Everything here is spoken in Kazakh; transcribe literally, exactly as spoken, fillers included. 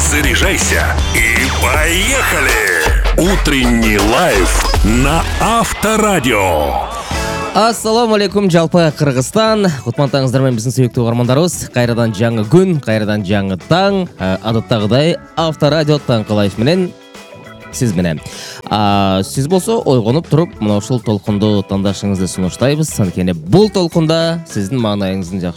заряжайся и поехали! Утренний лайф на Авторадио. Ассаламу алейкум, жалпы Қырғызстан. Құтмантаңыздармен біздің сүйікті оқырмандарымыз. Қайрадан жаңы күн, қайрадан жаңы таң. Адаттағыдай Авторадио таңғы лайф менен сіз менен. Сіз болса ойғанып тұрып, мынау ушул толқынды таңдашыңызды сунуштайбыз. Анткени бул толқында сіздің маңайыңыздың